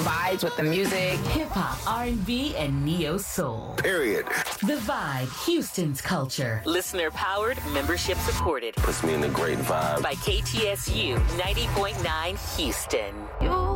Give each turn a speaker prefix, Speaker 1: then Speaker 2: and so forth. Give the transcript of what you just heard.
Speaker 1: vibes with the music.
Speaker 2: Hip hop, R&B, and neo soul.
Speaker 3: Period.
Speaker 2: The Vibe, Houston's culture. Listener powered, membership supported.
Speaker 3: Puts me in a great vibe.
Speaker 2: By KTSU 90.9 Houston.